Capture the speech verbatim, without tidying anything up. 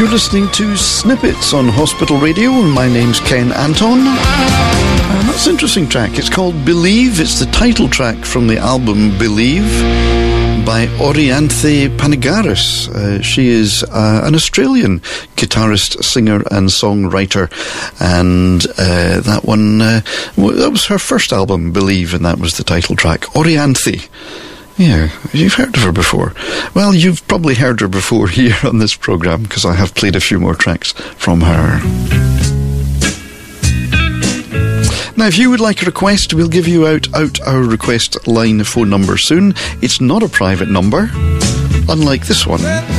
You're listening to Snippets on Hospital Radio, and my name's Ken Anton. And that's an interesting track. It's called Believe. It's the title track from the album Believe by Orianthe Panigaris. Uh, she is uh, an Australian guitarist, singer and songwriter, and uh, that one, uh, that was her first album, Believe, and that was the title track. Orianthe. Yeah, you've heard of her before. Well, you've probably heard her before here on this programme, because I have played a few more tracks from her. Now, if you would like a request, we'll give you out, out our request line phone number soon. It's not a private number, unlike this one.